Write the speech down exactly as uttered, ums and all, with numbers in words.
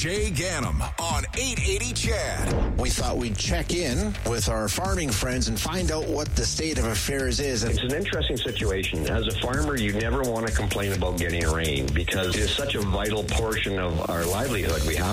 Jay Ganem on eight eighty C H A D. We thought we'd check in with our farming friends and find out what the state of affairs is. It's an interesting situation. As a farmer, you never want to complain about getting rain because it's such a vital portion of our livelihood. We have